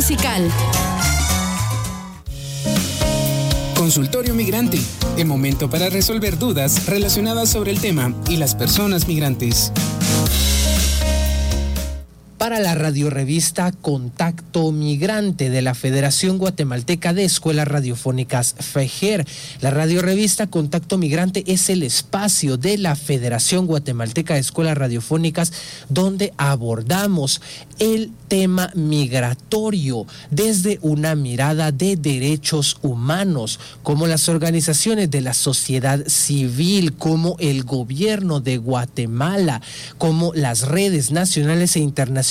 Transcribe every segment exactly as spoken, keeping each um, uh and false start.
musical. Consultorio Migrante, el momento para resolver dudas relacionadas sobre el tema y las personas migrantes. Para la radiorevista Contacto Migrante de la Federación Guatemalteca de Escuelas Radiofónicas, FEGER. La radiorevista Contacto Migrante es el espacio de la Federación Guatemalteca de Escuelas Radiofónicas donde abordamos el tema migratorio desde una mirada de derechos humanos, como las organizaciones de la sociedad civil, como el gobierno de Guatemala, como las redes nacionales e internacionales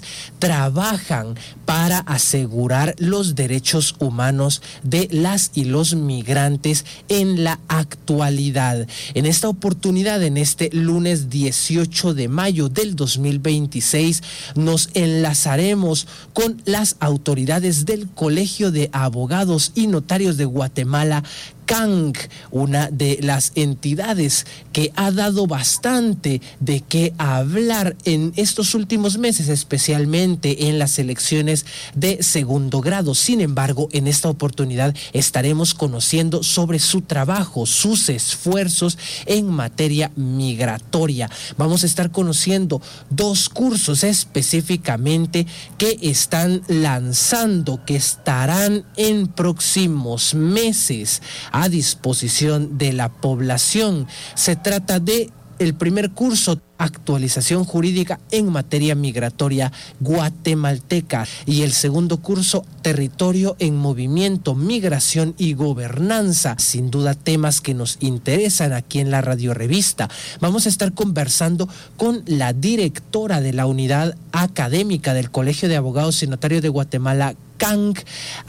trabajan para asegurar los derechos humanos de las y los migrantes en la actualidad. En esta oportunidad, en este lunes dieciocho de mayo del dos mil veintiséis, nos enlazaremos con las autoridades del Colegio de Abogados y Notarios de Guatemala, C A N G, una de las entidades que ha dado bastante de qué hablar en estos últimos meses, especialmente en las elecciones de segundo grado. Sin embargo, en esta oportunidad estaremos conociendo sobre su trabajo, sus esfuerzos en materia migratoria. Vamos a estar conociendo dos cursos específicamente que están lanzando, que estarán en próximos meses a disposición de la población. Se trata de el primer curso, Actualización Jurídica en Materia Migratoria Guatemalteca, y el segundo curso, Territorio en Movimiento, Migración y Gobernanza. Sin duda, temas que nos interesan aquí en la radiorevista. Vamos a estar conversando con la directora de la unidad académica del Colegio de Abogados y Notarios de Guatemala, C A N G,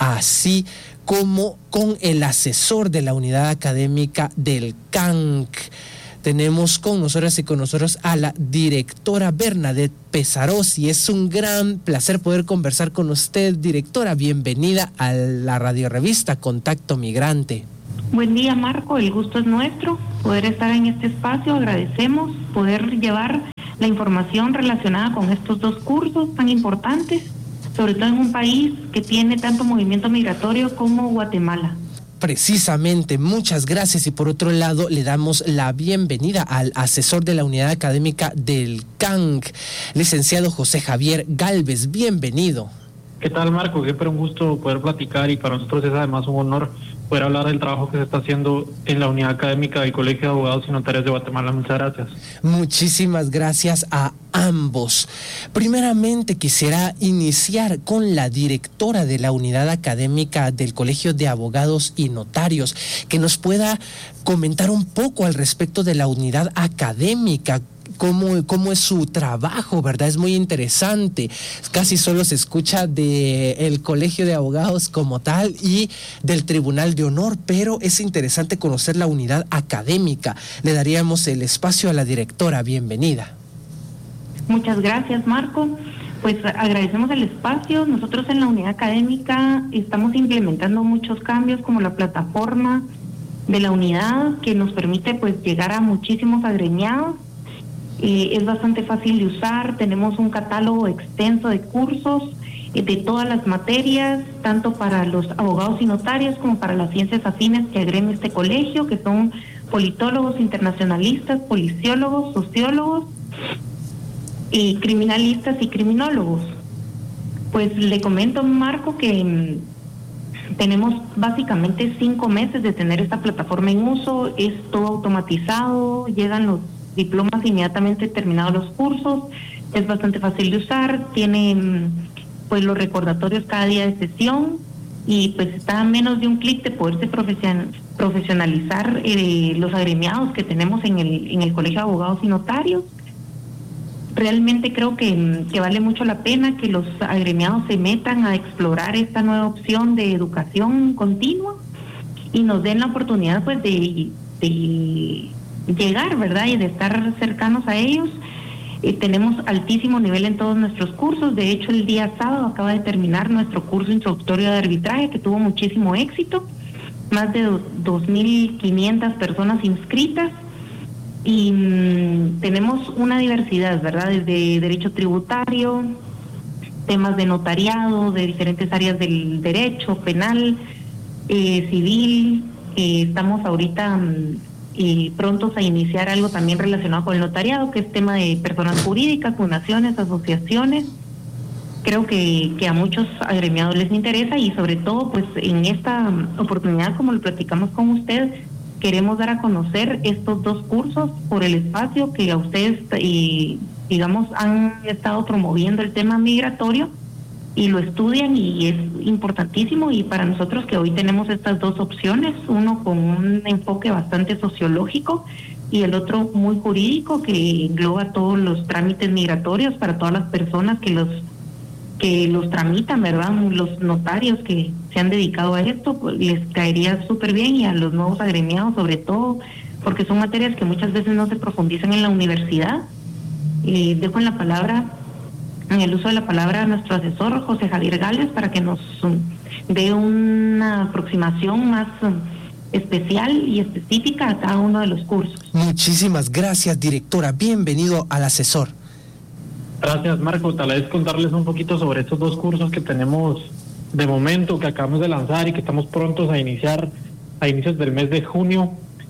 así como con el asesor de la unidad académica del C A N G. Tenemos con nosotras y con nosotros a la directora Bernadette Pesaros, y es un gran placer poder conversar con usted, directora. Bienvenida a la radiorevista Contacto Migrante. Buen día, Marco, el gusto es nuestro poder estar en este espacio. Agradecemos poder llevar la información relacionada con estos dos cursos tan importantes, sobre todo en un país que tiene tanto movimiento migratorio como Guatemala. Precisamente, muchas gracias. Y por otro lado, le damos la bienvenida al asesor de la unidad académica del C A N G, licenciado José Javier Galvez. Bienvenido. ¿Qué tal, Marco? Siempre un gusto poder platicar, y para nosotros es además un honor poder hablar del trabajo que se está haciendo en la unidad académica del Colegio de Abogados y Notarios de Guatemala. Muchas gracias. Muchísimas gracias a ambos. Primeramente, quisiera iniciar con la directora de la unidad académica del Colegio de Abogados y Notarios, que nos pueda comentar un poco al respecto de la unidad académica. Cómo, cómo es su trabajo, ¿verdad? Es muy interesante. Casi solo se escucha del Colegio de Abogados como tal y del Tribunal de Honor, pero es interesante conocer la unidad académica. Le daríamos el espacio a la directora. Bienvenida. Muchas gracias, Marco. Pues agradecemos el espacio. Nosotros en la unidad académica estamos implementando muchos cambios, como la plataforma de la unidad, que nos permite pues llegar a muchísimos agremiados. Eh, es bastante fácil de usar. Tenemos un catálogo extenso de cursos eh, de todas las materias, tanto para los abogados y notarios como para las ciencias afines que agrega este colegio, que son politólogos, internacionalistas, policiólogos, sociólogos, y criminalistas y criminólogos. Pues le comento, Marco, que mmm, tenemos básicamente cinco meses de tener esta plataforma en uso. Es todo automatizado, llegan los diplomas inmediatamente terminados los cursos, es bastante fácil de usar, tiene pues los recordatorios cada día de sesión, y pues está a menos de un clic de poderse profesionalizar eh, los agremiados que tenemos en el en el Colegio de Abogados y Notarios. Realmente creo que, que vale mucho la pena que los agremiados se metan a explorar esta nueva opción de educación continua y nos den la oportunidad pues de, de llegar, ¿verdad? Y de estar cercanos a ellos. Eh, tenemos altísimo nivel en todos nuestros cursos. De hecho, el día sábado acaba de terminar nuestro curso introductorio de arbitraje, que tuvo muchísimo éxito. Más de dos mil quinientas personas inscritas. Y mmm, tenemos una diversidad, ¿verdad? Desde derecho tributario, temas de notariado, de diferentes áreas del derecho, penal, eh, civil. Eh, estamos ahorita eh, prontos a iniciar algo también relacionado con el notariado, que es tema de personas jurídicas, fundaciones, asociaciones. Creo que, que a muchos agremiados les interesa y sobre todo pues en esta oportunidad, como lo platicamos con usted, queremos dar a conocer estos dos cursos por el espacio que a ustedes, eh, digamos, han estado promoviendo el tema migratorio y lo estudian, y es importantísimo. Y para nosotros que hoy tenemos estas dos opciones, uno con un enfoque bastante sociológico y el otro muy jurídico, que engloba todos los trámites migratorios para todas las personas que los que los tramitan, ¿verdad? Los notarios que se han dedicado a esto, pues les caería súper bien, y a los nuevos agremiados sobre todo, porque son materias que muchas veces no se profundizan en la universidad. Eh, dejo en la palabra, en el uso de la palabra, a nuestro asesor José Javier Gales para que nos um, dé una aproximación más um, especial y específica a cada uno de los cursos. Muchísimas gracias, directora. Bienvenido al asesor. Gracias, Marco. Tal vez contarles un poquito sobre estos dos cursos que tenemos de momento, que acabamos de lanzar y que estamos prontos a iniciar a inicios del mes de junio.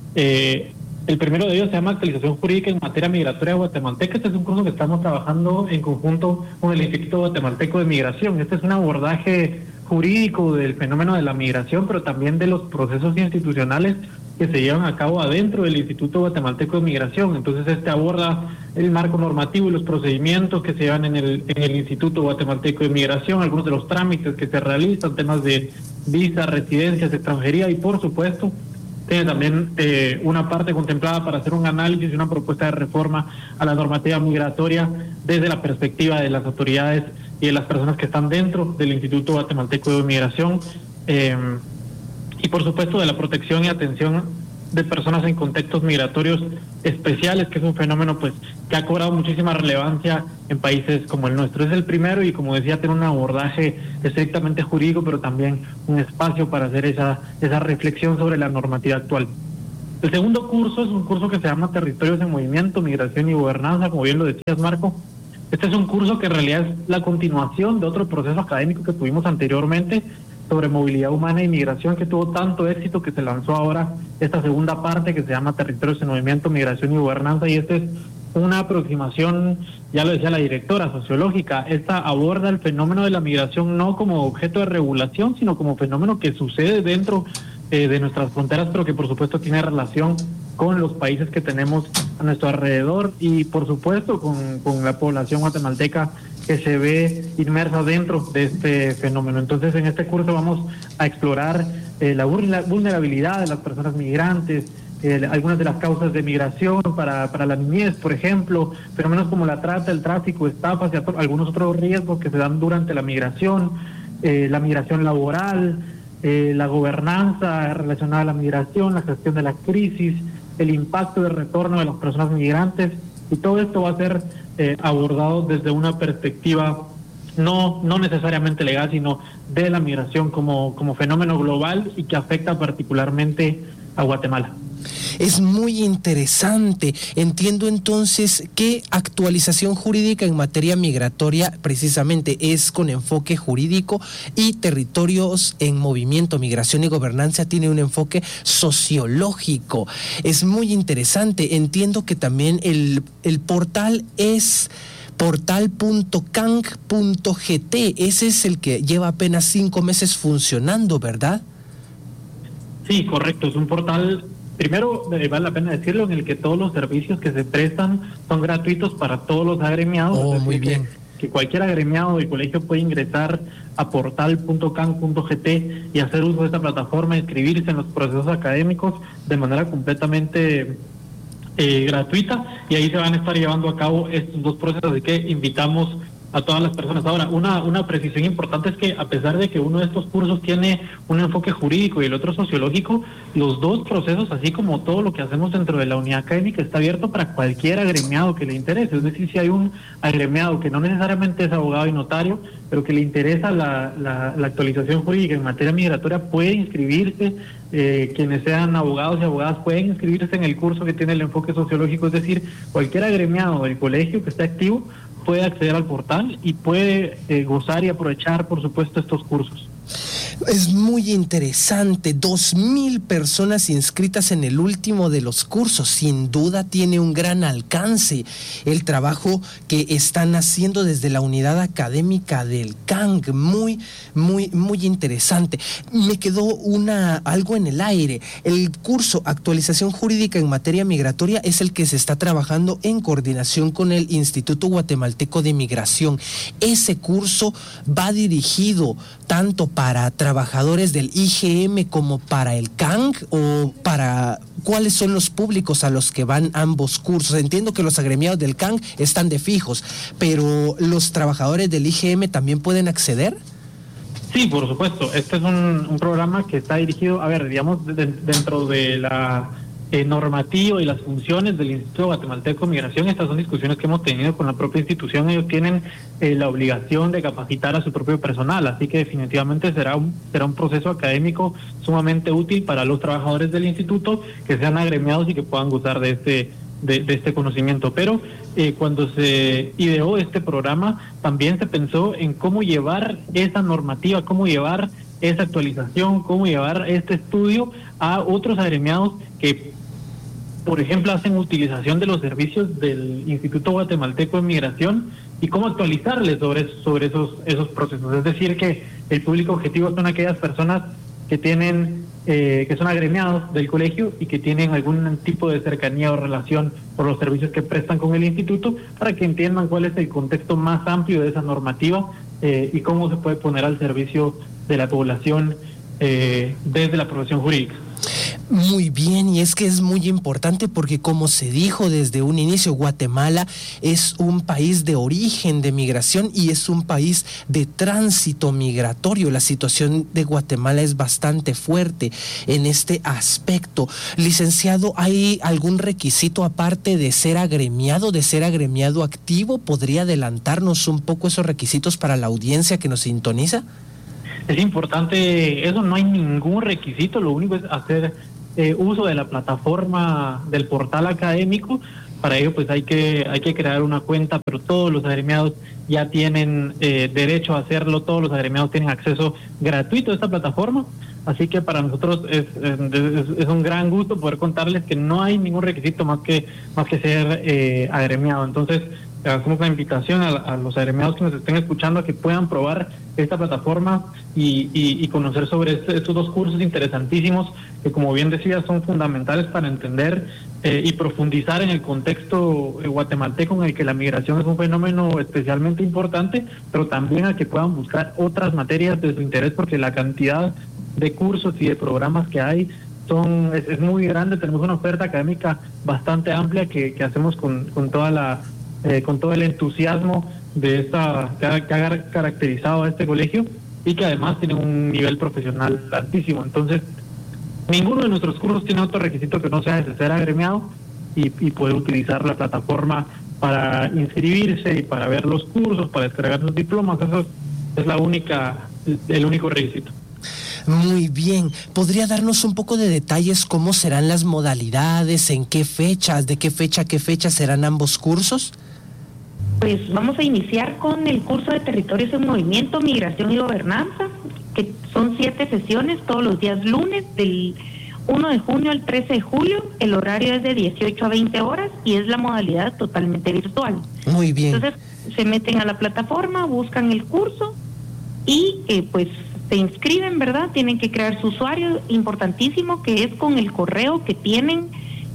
Eh, el primero de ellos se llama Actualización Jurídica en Materia Migratoria Guatemalteca. Este es un curso que estamos trabajando en conjunto con el Instituto Guatemalteco de Migración. Este es un abordaje jurídico del fenómeno de la migración, pero también de los procesos institucionales que se llevan a cabo adentro del Instituto Guatemalteco de Migración. Entonces este aborda el marco normativo y los procedimientos que se llevan en el, en el Instituto Guatemalteco de Migración, algunos de los trámites que se realizan, temas de visa, residencias, extranjería, y por supuesto tiene también eh, una parte contemplada para hacer un análisis y una propuesta de reforma a la normativa migratoria desde la perspectiva de las autoridades y de las personas que están dentro del Instituto Guatemalteco de Migración, eh, y por supuesto de la protección y atención de personas en contextos migratorios especiales, que es un fenómeno pues que ha cobrado muchísima relevancia en países como el nuestro. Es el primero, y como decía, tiene un abordaje estrictamente jurídico, pero también un espacio para hacer esa, esa reflexión sobre la normativa actual. El segundo curso es un curso que se llama Territorios en Movimiento, Migración y Gobernanza, como bien lo decías, Marco. Este es un curso que en realidad es la continuación de otro proceso académico que tuvimos anteriormente sobre movilidad humana e inmigración, que tuvo tanto éxito que se lanzó ahora esta segunda parte que se llama Territorios en Movimiento, Migración y Gobernanza, y esta es una aproximación, ya lo decía la directora, sociológica. Esta aborda el fenómeno de la migración no como objeto de regulación, sino como fenómeno que sucede dentro eh, de nuestras fronteras, pero que por supuesto tiene relación con los países que tenemos a nuestro alrededor y por supuesto con, con la población guatemalteca que se ve inmersa dentro de este fenómeno. Entonces en este curso vamos a explorar eh, la vulnerabilidad de las personas migrantes, eh, algunas de las causas de migración para, para la niñez, por ejemplo, fenómenos como la trata, el tráfico, estafas y algunos otros riesgos que se dan durante la migración, eh, la migración laboral, eh, la gobernanza relacionada a la migración, la gestión de la crisis, el impacto del retorno de las personas migrantes, y todo esto va a ser eh, abordado desde una perspectiva no, no necesariamente legal, sino de la migración como, como fenómeno global y que afecta particularmente a Guatemala. Es muy interesante. Entiendo entonces que actualización jurídica en materia migratoria precisamente es con enfoque jurídico, y territorios en movimiento, migración y gobernanza tiene un enfoque sociológico. Es muy interesante. Entiendo que también el, el portal es portal punto cang punto g t. Ese es el que lleva apenas cinco meses funcionando, ¿verdad? Sí, correcto. Es un portal, primero eh, vale la pena decirlo, en el que todos los servicios que se prestan son gratuitos para todos los agremiados. Oh, muy bien. Que, que cualquier agremiado del colegio puede ingresar a portal punto cang punto g t y hacer uso de esta plataforma, inscribirse en los procesos académicos de manera completamente eh, gratuita, y ahí se van a estar llevando a cabo estos dos procesos, así que invitamos a todas las personas. Ahora, una, una precisión importante es que a pesar de que uno de estos cursos tiene un enfoque jurídico y el otro sociológico, los dos procesos, así como todo lo que hacemos dentro de la unidad académica, está abierto para cualquier agremiado que le interese. Es decir, si hay un agremiado que no necesariamente es abogado y notario, pero que le interesa la, la, la actualización jurídica en materia migratoria, puede inscribirse. Eh, quienes sean abogados y abogadas pueden inscribirse en el curso que tiene el enfoque sociológico. Es decir, cualquier agremiado del colegio que esté activo puede acceder al portal y puede eh, gozar y aprovechar, por supuesto, estos cursos. Es muy interesante, dos mil personas inscritas en el último de los cursos, sin duda tiene un gran alcance el trabajo que están haciendo desde la unidad académica del C A N G, muy, muy, muy interesante. Me quedó una, algo en el aire, el curso Actualización Jurídica en Materia Migratoria es el que se está trabajando en coordinación con el Instituto Guatemalteco de Migración. Ese curso va dirigido tanto para trabajadores del I G M como para el C A N G, o para cuáles son los públicos a los que van ambos cursos. Entiendo que los agremiados del C A N G están de fijos, pero los trabajadores del I G M también pueden acceder. Sí, por supuesto. Este es un, un programa que está dirigido, a ver, digamos, de, dentro de la eh, normativa y las funciones del Instituto Guatemalteco de Migración. Estas son discusiones que hemos tenido con la propia institución. Ellos tienen eh, la obligación de capacitar a su propio personal, así que definitivamente será un, será un proceso académico sumamente útil para los trabajadores del instituto que sean agremiados y que puedan gozar de este De, de este conocimiento. Pero eh, cuando se ideó este programa también se pensó en cómo llevar esa normativa, cómo llevar esa actualización, cómo llevar este estudio a otros agremiados que, por ejemplo, hacen utilización de los servicios del Instituto Guatemalteco de Migración y cómo actualizarles sobre, sobre esos, esos procesos. Es decir, que el público objetivo son aquellas personas que tienen Eh, que son agremiados del colegio y que tienen algún tipo de cercanía o relación por los servicios que prestan con el instituto, para que entiendan cuál es el contexto más amplio de esa normativa eh, y cómo se puede poner al servicio de la población eh, desde la profesión jurídica. Muy bien, y es que es muy importante porque, como se dijo desde un inicio, Guatemala es un país de origen de migración y es un país de tránsito migratorio. La situación de Guatemala es bastante fuerte en este aspecto. Licenciado, ¿hay algún requisito aparte de ser agremiado, de ser agremiado activo? ¿Podría adelantarnos un poco esos requisitos para la audiencia que nos sintoniza? Es importante, eso no hay ningún requisito, lo único es hacer eh, uso de la plataforma del portal académico. Para ello pues hay que hay que crear una cuenta, pero todos los agremiados ya tienen eh, derecho a hacerlo, todos los agremiados tienen acceso gratuito a esta plataforma, así que para nosotros es, es, es un gran gusto poder contarles que no hay ningún requisito más que, más que ser eh, agremiado. Entonces hacemos una invitación a, a los agremiados que nos estén escuchando a que puedan probar esta plataforma y, y, y conocer sobre este, estos dos cursos interesantísimos que, como bien decía, son fundamentales para entender eh, y profundizar en el contexto guatemalteco, en el que la migración es un fenómeno especialmente importante, pero también a que puedan buscar otras materias de su interés, porque la cantidad de cursos y de programas que hay son es, es muy grande. Tenemos una oferta académica bastante amplia que, que hacemos con, con toda la Eh, con todo el entusiasmo de esta que ha, que ha caracterizado a este colegio y que además tiene un nivel profesional altísimo. Entonces, ninguno de nuestros cursos tiene otro requisito que no sea de ser agremiado y, y poder utilizar la plataforma para inscribirse y para ver los cursos, para descargar sus diplomas. Eso es la única, el único requisito. Muy bien. ¿Podría darnos un poco de detalles cómo serán las modalidades, en qué fechas, de qué fecha a qué fecha serán ambos cursos? Pues vamos a iniciar con el curso de Territorios en Movimiento, Migración y Gobernanza, que son siete sesiones todos los días lunes, del uno de junio al trece de julio. El horario es de dieciocho a veinte horas y es la modalidad totalmente virtual. Muy bien. Entonces se meten a la plataforma, buscan el curso y eh, pues se inscriben, ¿verdad? Tienen que crear su usuario, importantísimo, que es con el correo que tienen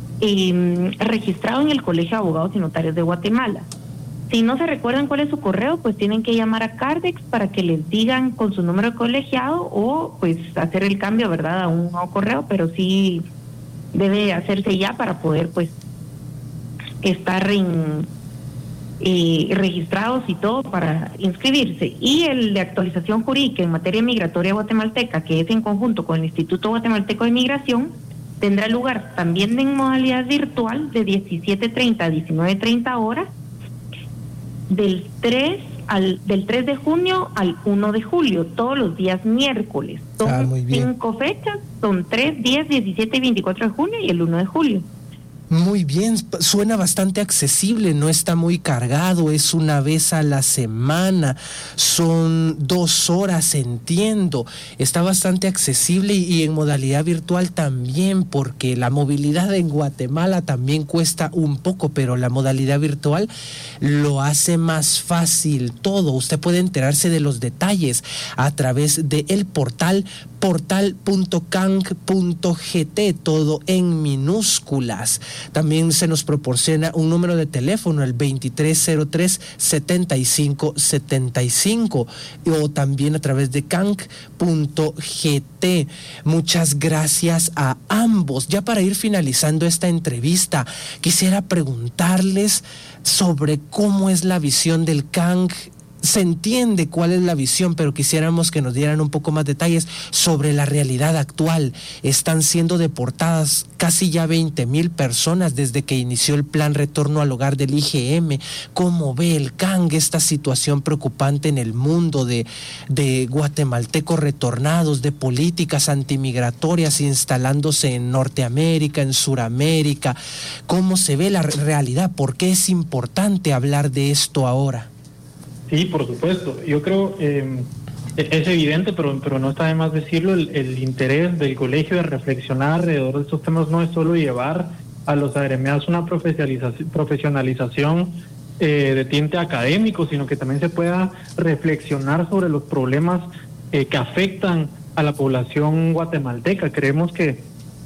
eh, registrado en el Colegio de Abogados y Notarios de Guatemala. Si no se recuerdan cuál es su correo, pues tienen que llamar a Cardex para que les digan con su número de colegiado o pues hacer el cambio, ¿verdad?, a un nuevo correo, pero sí debe hacerse ya para poder pues estar en, eh, registrados y todo para inscribirse. Y el de actualización jurídica en materia migratoria guatemalteca, que es en conjunto con el Instituto Guatemalteco de Migración, tendrá lugar también en modalidad virtual de diecisiete treinta a diecinueve treinta horas, del tres al del tres de junio al uno de julio, todos los días miércoles. Son ah, muy bien. cinco fechas, son tres, diez, diecisiete y veinticuatro de junio y el uno de julio. Muy bien, suena bastante accesible, no está muy cargado, es una vez a la semana, son dos horas, entiendo, está bastante accesible y, y en modalidad virtual también, porque la movilidad en Guatemala también cuesta un poco, pero la modalidad virtual lo hace más fácil todo. Usted puede enterarse de los detalles a través del portal portal punto cang punto gt, todo en minúsculas. También se nos proporciona un número de teléfono, el veintitrés cero tres, setenta y cinco setenta y cinco, o también a través de cang punto gt. Muchas gracias a ambos. Ya para ir finalizando esta entrevista, quisiera preguntarles sobre cómo es la visión del C A N G. Se entiende cuál es la visión, pero quisiéramos que nos dieran un poco más detalles sobre la realidad actual. Están siendo deportadas casi ya veinte mil personas desde que inició el plan Retorno al Hogar del I G M. ¿Cómo ve el C A N G esta situación preocupante en el mundo de, de guatemaltecos retornados, de políticas antimigratorias instalándose en Norteamérica, en Suramérica? ¿Cómo se ve la realidad? ¿Por qué es importante hablar de esto ahora? Sí, por supuesto. Yo creo eh, es evidente, pero, pero no está de más decirlo, el, el interés del colegio de reflexionar alrededor de estos temas no es solo llevar a los agremiados una profesionalización, profesionalización eh, de tinte académico, sino que también se pueda reflexionar sobre los problemas eh, que afectan a la población guatemalteca. Creemos que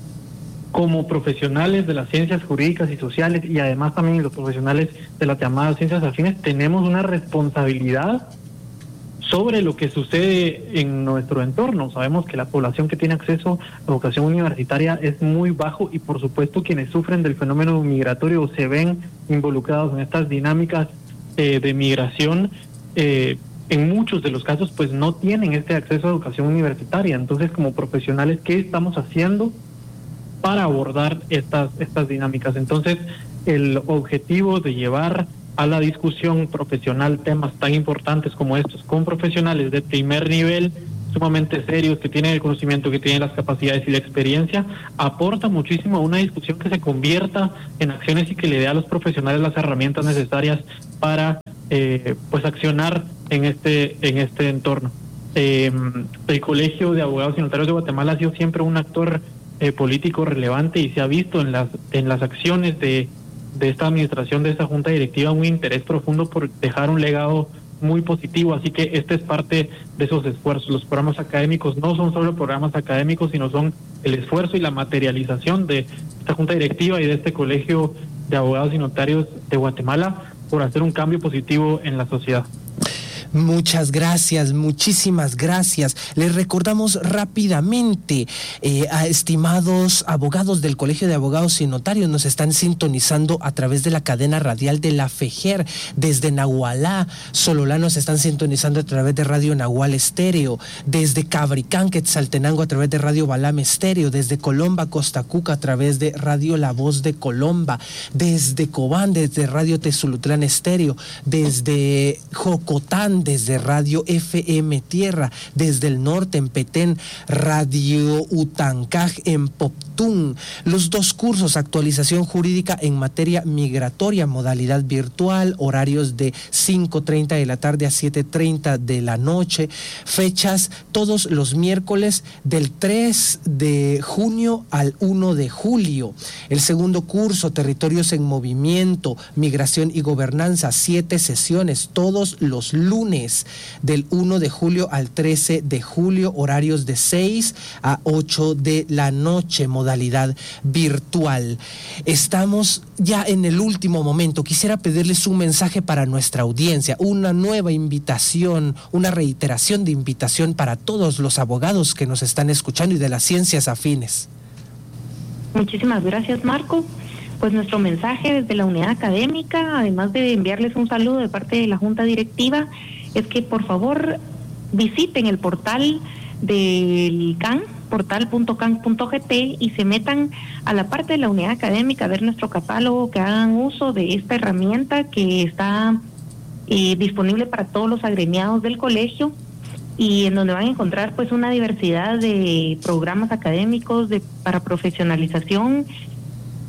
como profesionales de las ciencias jurídicas y sociales, y además también los profesionales de las llamadas ciencias afines, tenemos una responsabilidad sobre lo que sucede en nuestro entorno. Sabemos que la población que tiene acceso a educación universitaria es muy bajo, y por supuesto quienes sufren del fenómeno migratorio o se ven involucrados en estas dinámicas eh, de migración, eh, en muchos de los casos pues no tienen este acceso a educación universitaria. Entonces, como profesionales, ¿qué estamos haciendo para abordar estas, estas dinámicas? Entonces, el objetivo de llevar a la discusión profesional temas tan importantes como estos, con profesionales de primer nivel, sumamente serios, que tienen el conocimiento, que tienen las capacidades y la experiencia, aporta muchísimo a una discusión que se convierta en acciones y que le dé a los profesionales las herramientas necesarias para eh, pues accionar en este, en este entorno. Eh, el Colegio de Abogados y Notarios de Guatemala ha sido siempre un actor Eh, político relevante, y se ha visto en las en las acciones de, de esta administración, de esta junta directiva, un interés profundo por dejar un legado muy positivo. Así que este es parte de esos esfuerzos. Los programas académicos no son solo programas académicos, sino son el esfuerzo y la materialización de esta junta directiva y de este Colegio de Abogados y Notarios de Guatemala por hacer un cambio positivo en la sociedad. Muchas gracias, muchísimas gracias. Les recordamos rápidamente, eh, a estimados abogados del Colegio de Abogados y Notarios, nos están sintonizando a través de la cadena radial de la FEGER, desde Nahualá, Sololá nos están sintonizando a través de Radio Nahual Estéreo, desde Cabricán, Quetzaltenango a través de Radio Balam Estéreo, desde Colomba, Costa Cuca a través de Radio La Voz de Colomba, desde Cobán, desde Radio Tezulutlán Estéreo, desde Jocotán, desde Radio F M Tierra, desde el norte en Petén, Radio Utancaj en Poptún. Los dos cursos, actualización jurídica en materia migratoria, modalidad virtual, horarios de cinco treinta de la tarde a siete treinta de la noche, fechas todos los miércoles del tres de junio al uno de julio. El segundo curso, territorios en movimiento, migración y gobernanza, siete sesiones, todos los lunes, del uno de julio al trece de julio, horarios de seis a ocho de la noche, modalidad virtual. Estamos ya en el último momento. Quisiera pedirles un mensaje para nuestra audiencia, una nueva invitación, una reiteración de invitación para todos los abogados que nos están escuchando y de las ciencias afines. Muchísimas gracias, Marco. Pues nuestro mensaje desde la unidad académica, además de enviarles un saludo de parte de la Junta Directiva, es que por favor visiten el portal del C A N, portal punto cang punto gt, y se metan a la parte de la unidad académica a ver nuestro catálogo, que hagan uso de esta herramienta que está eh, disponible para todos los agremiados del colegio, y en donde van a encontrar pues una diversidad de programas académicos de para profesionalización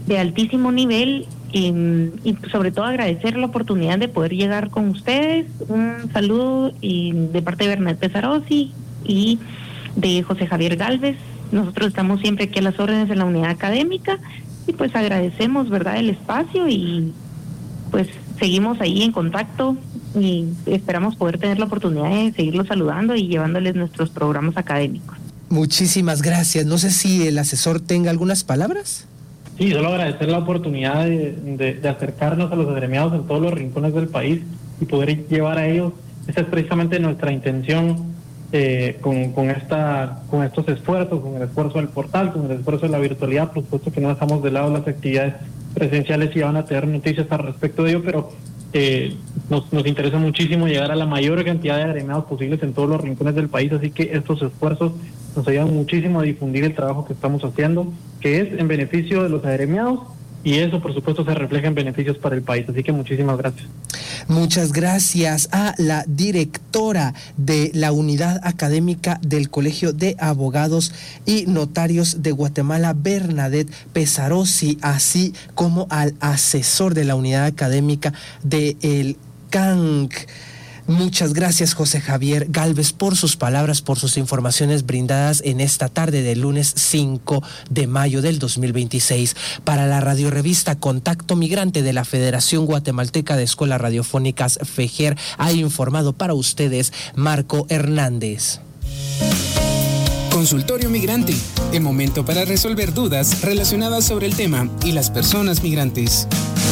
de altísimo nivel, eh, y sobre todo agradecer la oportunidad de poder llegar con ustedes. Un saludo y de parte de Bernadette Pesarossi y de José Javier Galvez. Nosotros estamos siempre aquí a las órdenes de la unidad académica y pues agradecemos, ¿verdad?, el espacio y pues seguimos ahí en contacto y esperamos poder tener la oportunidad de seguirlos saludando y llevándoles nuestros programas académicos. Muchísimas gracias. No sé si el asesor tenga algunas palabras. Sí, solo agradecer la oportunidad de, de, de acercarnos a los agremiados en todos los rincones del país y poder llevar a ellos. Esa es precisamente nuestra intención eh, con, con, esta, con estos esfuerzos, con el esfuerzo del portal, con el esfuerzo de la virtualidad. Por supuesto que no dejamos de lado las actividades presenciales y van a tener noticias al respecto de ello, pero eh, nos, nos interesa muchísimo llegar a la mayor cantidad de agremiados posibles en todos los rincones del país, así que estos esfuerzos nos ayudan muchísimo a difundir el trabajo que estamos haciendo, que es en beneficio de los agremiados, y eso por supuesto se refleja en beneficios para el país, así que muchísimas gracias. Muchas gracias a la directora de la unidad académica del Colegio de Abogados y Notarios de Guatemala, Bernadette Pesarossi, así como al asesor de la unidad académica del C A N C. Muchas gracias, José Javier Galvez, por sus palabras, por sus informaciones brindadas en esta tarde del lunes cinco de mayo del dos mil veintiséis. Para la radiorevista Contacto Migrante de la Federación Guatemalteca de Escuelas Radiofónicas, FEGER, ha informado para ustedes Marco Hernández. Consultorio Migrante, el momento para resolver dudas relacionadas sobre el tema y las personas migrantes.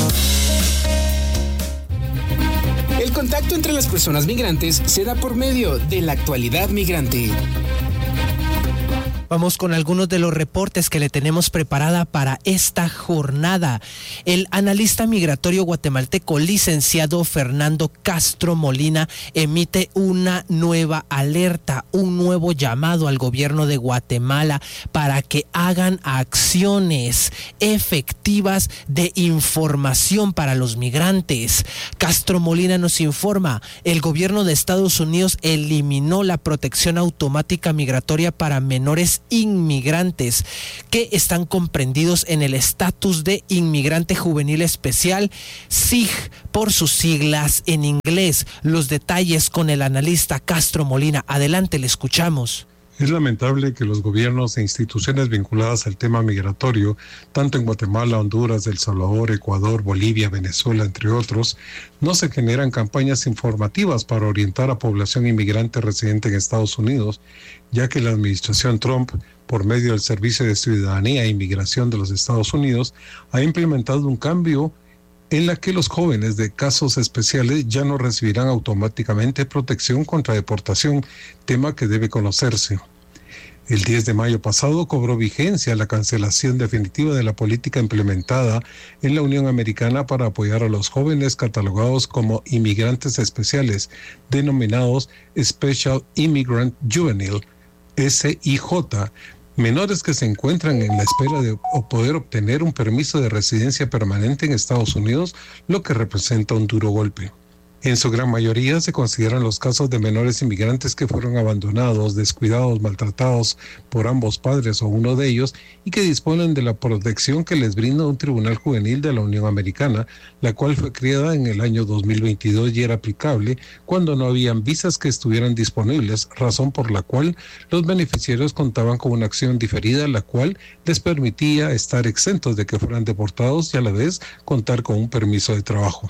El contacto entre las personas migrantes se da por medio de la actualidad migrante. Vamos con algunos de los reportes que le tenemos preparada para esta jornada. El analista migratorio guatemalteco licenciado Fernando Castro Molina emite una nueva alerta, un nuevo llamado al gobierno de Guatemala para que hagan acciones efectivas de información para los migrantes. Castro Molina nos informa, el gobierno de Estados Unidos eliminó la protección automática migratoria para menores inmigrantes que están comprendidos en el estatus de inmigrante juvenil especial, S I G por sus siglas en inglés. Los detalles con el analista Castro Molina. Adelante, le escuchamos. Es lamentable que los gobiernos e instituciones vinculadas al tema migratorio, tanto en Guatemala, Honduras, El Salvador, Ecuador, Bolivia, Venezuela, entre otros, no se generan campañas informativas para orientar a población inmigrante residente en Estados Unidos, ya que la administración Trump, por medio del Servicio de Ciudadanía e Inmigración de los Estados Unidos, ha implementado un cambio en la que los jóvenes de casos especiales ya no recibirán automáticamente protección contra deportación, tema que debe conocerse. El diez de mayo pasado cobró vigencia la cancelación definitiva de la política implementada en la Unión Americana para apoyar a los jóvenes catalogados como inmigrantes especiales, denominados Special Immigrant Juvenile, S I J, menores que se encuentran en la espera de poder obtener un permiso de residencia permanente en Estados Unidos, lo que representa un duro golpe. En su gran mayoría se consideran los casos de menores inmigrantes que fueron abandonados, descuidados, maltratados por ambos padres o uno de ellos y que disponen de la protección que les brinda un tribunal juvenil de la Unión Americana, la cual fue creada en el año dos mil veintidós y era aplicable cuando no habían visas que estuvieran disponibles, razón por la cual los beneficiarios contaban con una acción diferida, la cual les permitía estar exentos de que fueran deportados y a la vez contar con un permiso de trabajo.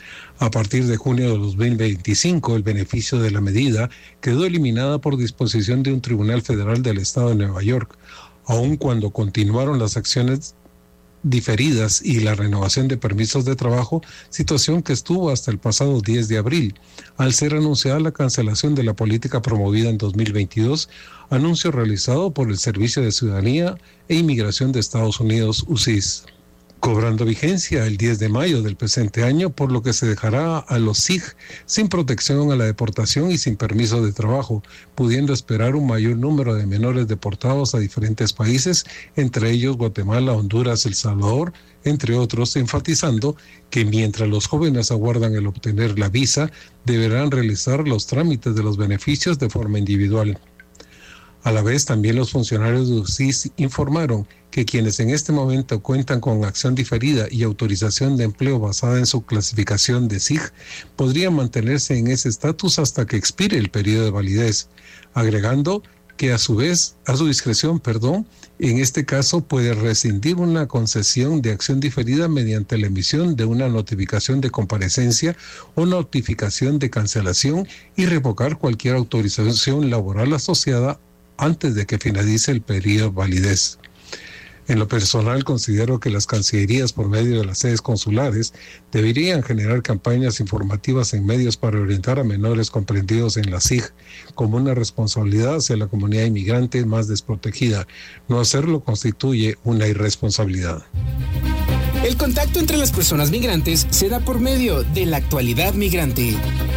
A partir de junio de dos mil veinticinco, el beneficio de la medida quedó eliminada por disposición de un tribunal federal del estado de Nueva York, aun cuando continuaron las acciones diferidas y la renovación de permisos de trabajo, situación que estuvo hasta el pasado diez de abril, al ser anunciada la cancelación de la política promovida en dos mil veintidós, anuncio realizado por el Servicio de Ciudadanía e Inmigración de Estados Unidos, U S I S. Cobrando vigencia el diez de mayo del presente año, por lo que se dejará a los S I G sin protección a la deportación y sin permiso de trabajo, pudiendo esperar un mayor número de menores deportados a diferentes países, entre ellos Guatemala, Honduras, El Salvador, entre otros, enfatizando que mientras los jóvenes aguardan el obtener la visa, deberán realizar los trámites de los beneficios de forma individual. A la vez, también los funcionarios de U C I S informaron que quienes en este momento cuentan con acción diferida y autorización de empleo basada en su clasificación de S I G podrían mantenerse en ese estatus hasta que expire el periodo de validez, agregando que a su vez, a su discreción, perdón, en este caso puede rescindir una concesión de acción diferida mediante la emisión de una notificación de comparecencia o notificación de cancelación y revocar cualquier autorización laboral asociada antes de que finalice el periodo de validez. En lo personal, considero que las cancillerías, por medio de las sedes consulares, deberían generar campañas informativas en medios para orientar a menores comprendidos en la S I G como una responsabilidad hacia la comunidad inmigrante más desprotegida. No hacerlo constituye una irresponsabilidad. El contacto entre las personas migrantes se da por medio de la actualidad migrante.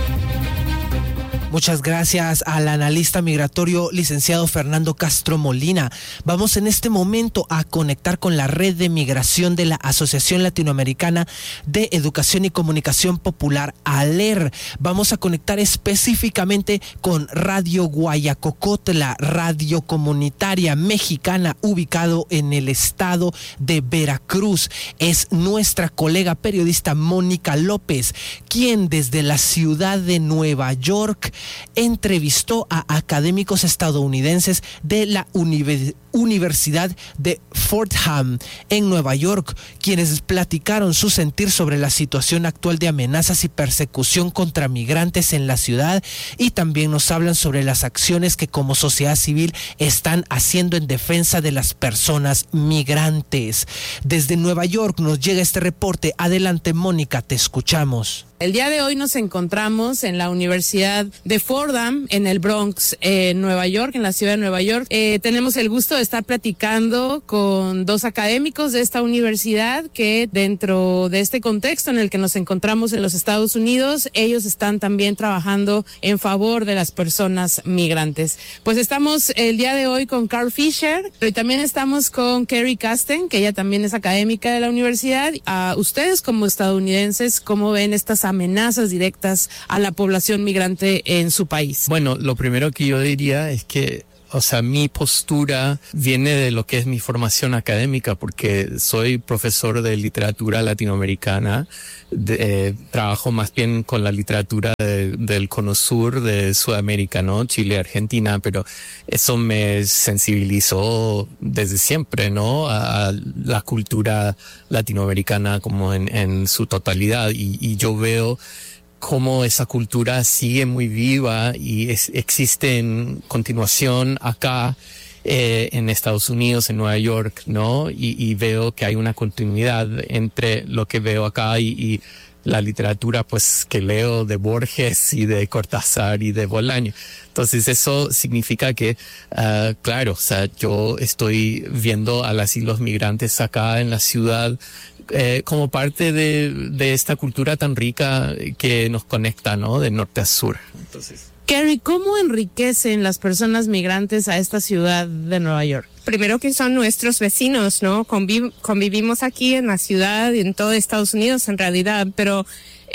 Muchas gracias al analista migratorio licenciado Fernando Castro Molina. Vamos en este momento a conectar con la red de migración de la Asociación Latinoamericana de Educación y Comunicación Popular, ALER. Vamos a conectar específicamente con Radio Guayacocotla, radio comunitaria mexicana ubicado en el estado de Veracruz. Es nuestra colega periodista Mónica López, quien desde la ciudad de Nueva York entrevistó a académicos estadounidenses de la Universidad Universidad de Fordham en Nueva York, quienes platicaron su sentir sobre la situación actual de amenazas y persecución contra migrantes en la ciudad, y también nos hablan sobre las acciones que como sociedad civil están haciendo en defensa de las personas migrantes. Desde Nueva York nos llega este reporte. Adelante, Mónica, te escuchamos. El día de hoy nos encontramos en la Universidad de Fordham, en el Bronx, eh, Nueva York, en la ciudad de Nueva York. Eh, tenemos el gusto de estar platicando con dos académicos de esta universidad que dentro de este contexto en el que nos encontramos en los Estados Unidos, ellos están también trabajando en favor de las personas migrantes. Pues estamos el día de hoy con Carl Fisher, pero también estamos con Kerry Casten, que ella también es académica de la universidad. A ustedes como estadounidenses, ¿cómo ven estas amenazas directas a la población migrante en su país? Bueno, lo primero que yo diría es que, o sea, mi postura viene de lo que es mi formación académica, porque soy profesor de literatura latinoamericana, de, eh, trabajo más bien con la literatura de, del Cono Sur de Sudamérica, ¿no? Chile, Argentina, pero eso me sensibilizó desde siempre, ¿no? A, a la cultura latinoamericana como en, en su totalidad, y, y yo veo cómo esa cultura sigue muy viva y es, existe en continuación acá eh, en Estados Unidos, en Nueva York, ¿no? Y, y veo que hay una continuidad entre lo que veo acá y, y la literatura, pues, que leo de Borges y de Cortázar y de Bolaño. Entonces eso significa que, uh, claro, o sea, yo estoy viendo a las y los migrantes acá en la ciudad Eh, como parte de, de esta cultura tan rica que nos conecta, ¿no? De norte a sur. Entonces, Kerry, ¿cómo enriquecen las personas migrantes a esta ciudad de Nueva York? Primero que son nuestros vecinos, ¿no? Conviv- convivimos aquí en la ciudad y en todo Estados Unidos en realidad, pero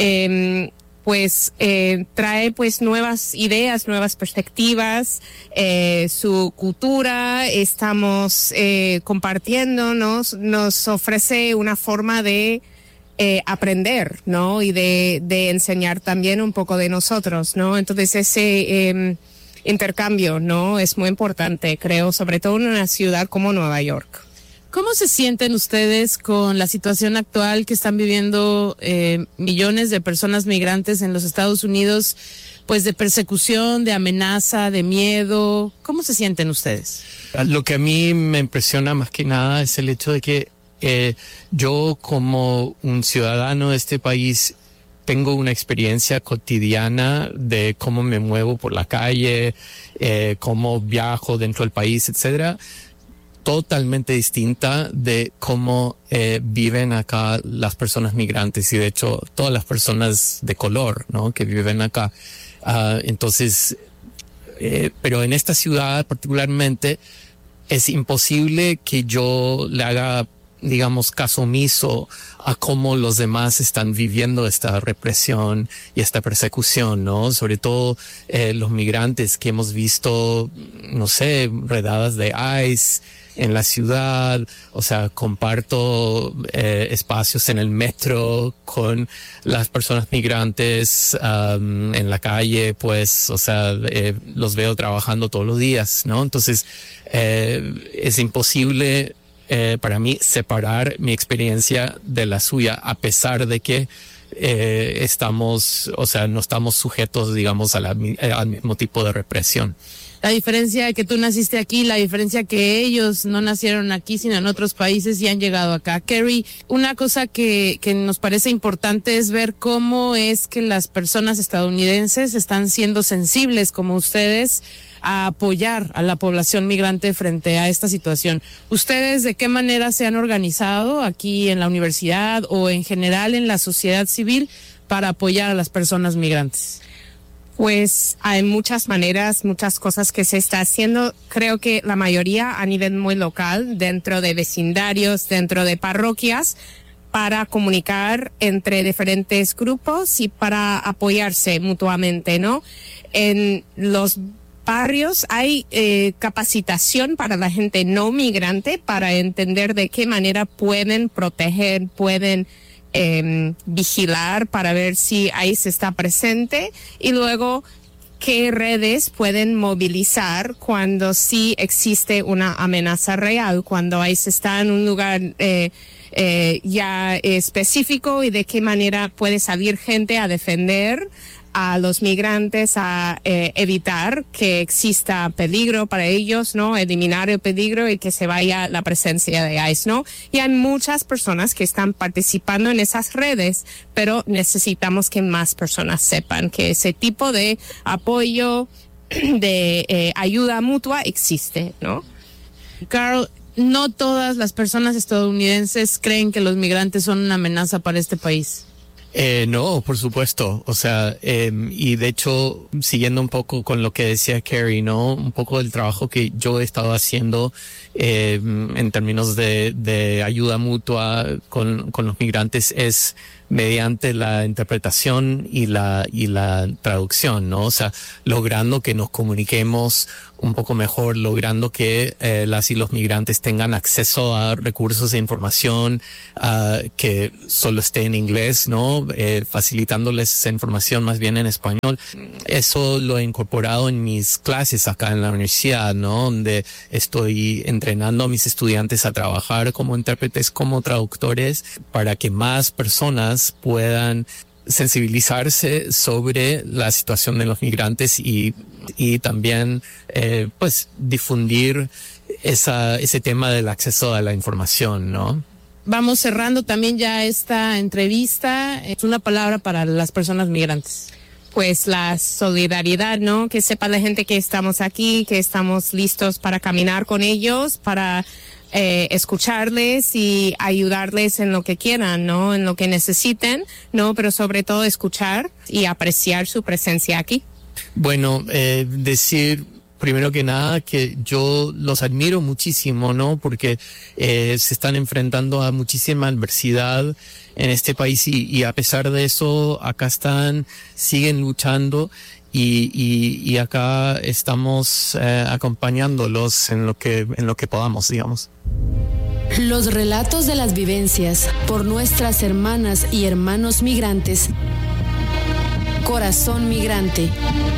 eh, pues eh, trae pues nuevas ideas, nuevas perspectivas, eh, su cultura, estamos eh, compartiendo, nos, nos ofrece una forma de eh, aprender, ¿no? Y de, de enseñar también un poco de nosotros, ¿no? Entonces ese eh, intercambio, ¿no? Es muy importante, creo, sobre todo en una ciudad como Nueva York. ¿Cómo se sienten ustedes con la situación actual que están viviendo eh, millones de personas migrantes en los Estados Unidos, pues de persecución, de amenaza, de miedo? ¿Cómo se sienten ustedes? lo que a mí me impresiona más que nada es el hecho de que eh, yo como un ciudadano de este país tengo una experiencia cotidiana de cómo me muevo por la calle, eh, cómo viajo dentro del país, etcétera, totalmente distinta de cómo eh, viven acá las personas migrantes y de hecho todas las personas de color, ¿no? Que viven acá. Uh, entonces, eh, pero en esta ciudad particularmente es imposible que yo le haga digamos, caso omiso a cómo los demás están viviendo esta represión y esta persecución, ¿no? Sobre todo eh, los migrantes que hemos visto, no sé, redadas de ICE en la ciudad. O sea, comparto eh, espacios en el metro con las personas migrantes um, en la calle, pues, o sea, eh, los veo trabajando todos los días, ¿no? Entonces, eh, es imposible eh, para mí separar mi experiencia de la suya, a pesar de que eh, estamos, o sea, no estamos sujetos, digamos, a la, al mismo tipo de represión. La diferencia de que tú naciste aquí, la diferencia que ellos no nacieron aquí, sino en otros países y han llegado acá. Carrie, una cosa que, que nos parece importante es ver cómo es que las personas estadounidenses están siendo sensibles, como ustedes, a apoyar a la población migrante frente a esta situación. ¿Ustedes de qué manera se han organizado aquí en la universidad o en general en la sociedad civil para apoyar a las personas migrantes? Pues hay muchas maneras, muchas cosas que se está haciendo. Creo que la mayoría a nivel muy local, dentro de vecindarios, dentro de parroquias, para comunicar entre diferentes grupos y para apoyarse mutuamente, ¿no? En los barrios hay eh, capacitación para la gente no migrante para entender de qué manera pueden proteger, pueden Eh, vigilar para ver si ICE está presente, y luego qué redes pueden movilizar cuando sí existe una amenaza real, cuando ICE está en un lugar eh, eh, ya específico, y de qué manera puede salir gente a defender a los migrantes, a eh, evitar que exista peligro para ellos, ¿no? Eliminar el peligro y que se vaya la presencia de ICE, ¿no? Y hay muchas personas que están participando en esas redes, pero necesitamos que más personas sepan que ese tipo de apoyo, de eh, ayuda mutua existe, ¿no? Carl, no todas las personas estadounidenses creen que los migrantes son una amenaza para este país. Eh, no, por supuesto. O sea, eh, y de hecho, siguiendo un poco con lo que decía Carrie, ¿no? Un poco del trabajo que yo he estado haciendo eh, en términos de, de ayuda mutua con, con los migrantes es mediante la interpretación y la, y la traducción, ¿no? O sea, logrando que nos comuniquemos un poco mejor, logrando que eh, las y los migrantes tengan acceso a recursos de información uh, que solo esté en inglés, ¿no? Eh, facilitándoles esa información más bien en español. Eso lo he incorporado en mis clases acá en la universidad, ¿no? Donde estoy entrenando a mis estudiantes a trabajar como intérpretes, como traductores, para que más personas puedan sensibilizarse sobre la situación de los migrantes y, y también eh, pues difundir esa, ese tema del acceso a la información, ¿no? Vamos cerrando también ya esta entrevista. Es una palabra para las personas migrantes. Pues la solidaridad, ¿no? Que sepa la gente que estamos aquí, que estamos listos para caminar con ellos, para Eh, escucharles y ayudarles en lo que quieran, ¿no? En lo que necesiten, ¿no? Pero sobre todo escuchar y apreciar su presencia aquí. Bueno, eh, decir primero que nada que yo los admiro muchísimo, ¿no? Porque eh, se están enfrentando a muchísima adversidad en este país y, y a pesar de eso acá están, siguen luchando. Y, y, y acá estamos eh, acompañándolos en lo que en lo que podamos, digamos. Los relatos de las vivencias por nuestras hermanas y hermanos migrantes. Corazón Migrante.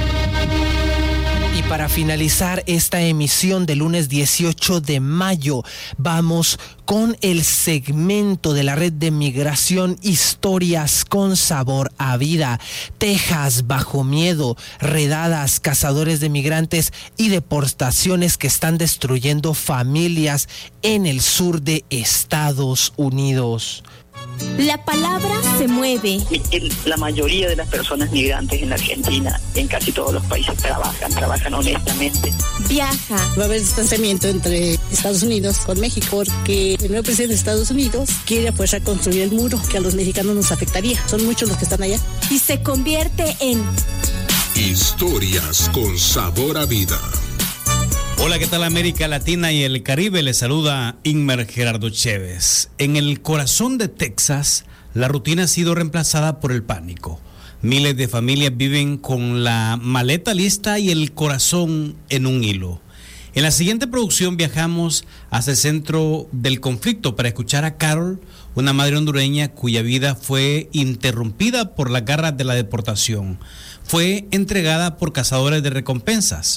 Y para finalizar esta emisión del lunes dieciocho de mayo, vamos con el segmento de la Red de Migración Historias con Sabor a Vida. Texas bajo miedo, redadas, cazadores de migrantes y deportaciones que están destruyendo familias en el sur de Estados Unidos. La palabra se mueve. La mayoría de las personas migrantes en la Argentina, en casi todos los países, trabajan, trabajan honestamente. Viaja. Va a haber distanciamiento entre Estados Unidos con México porque el nuevo presidente de Estados Unidos quiere a fuerza construir el muro que a los mexicanos nos afectaría. Son muchos los que están allá. Y se convierte en Historias con Sabor a Vida. Hola, ¿qué tal América Latina y el Caribe? Les saluda Inmer Gerardo Chévez. En el corazón de Texas, la rutina ha sido reemplazada por el pánico. Miles de familias viven con la maleta lista y el corazón en un hilo. En la siguiente producción viajamos hacia el centro del conflicto para escuchar a Carol, una madre hondureña cuya vida fue interrumpida por las garras de la deportación. Fue entregada por cazadores de recompensas.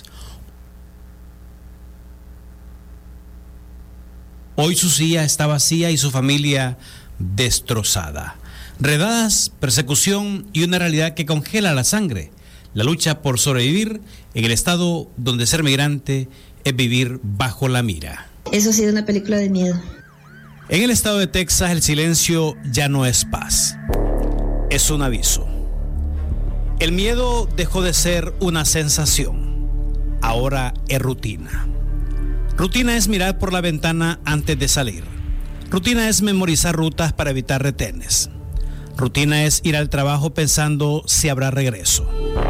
Hoy su silla está vacía y su familia destrozada. Redadas, persecución y una realidad que congela la sangre. La lucha por sobrevivir en el estado donde ser migrante es vivir bajo la mira. Eso ha sido una película de miedo. En el estado de Texas, el silencio ya no es paz. Es un aviso. El miedo dejó de ser una sensación. Ahora es rutina. Rutina es mirar por la ventana antes de salir. Rutina es memorizar rutas para evitar retenes. Rutina es ir al trabajo pensando si habrá regreso.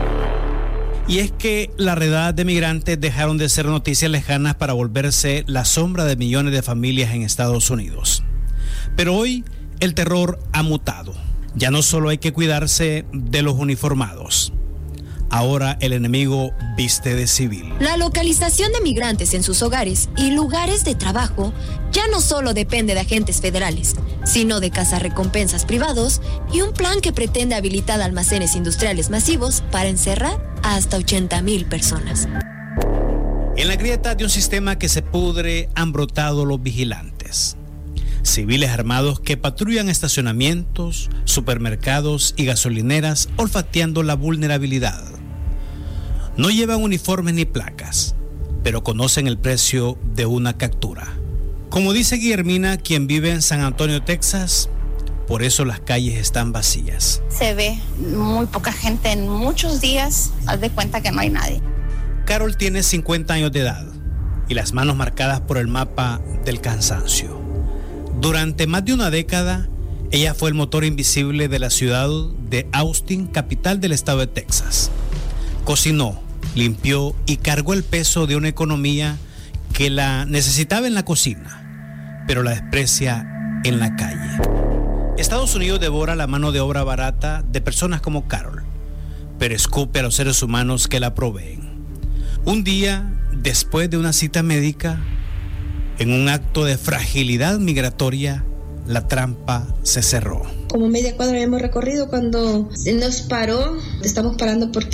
Y es que las redadas de migrantes dejaron de ser noticias lejanas para volverse la sombra de millones de familias en Estados Unidos. Pero hoy el terror ha mutado. Ya no solo hay que cuidarse de los uniformados. Ahora el enemigo viste de civil. La localización de migrantes en sus hogares y lugares de trabajo ya no solo depende de agentes federales, sino de cazarrecompensas privados y un plan que pretende habilitar almacenes industriales masivos para encerrar a hasta ochenta mil personas. En la grieta de un sistema que se pudre han brotado los vigilantes. Civiles armados que patrullan estacionamientos, supermercados y gasolineras olfateando la vulnerabilidad. No llevan uniformes ni placas, pero conocen el precio de una captura. Como dice Guillermina, quien vive en San Antonio, Texas, por eso las calles están vacías. Se ve muy poca gente en muchos días, haz de cuenta que no hay nadie. Carol tiene cincuenta años de edad y las manos marcadas por el mapa del cansancio. Durante más de una década, ella fue el motor invisible de la ciudad de Austin, capital del estado de Texas. Cocinó, limpió y cargó el peso de una economía que la necesitaba en la cocina, pero la desprecia en la calle. Estados Unidos devora la mano de obra barata de personas como Carol, pero escupe a los seres humanos que la proveen. Un día, después de una cita médica, en un acto de fragilidad migratoria, la trampa se cerró. Como media cuadra hemos recorrido cuando nos paró. Estamos parando porque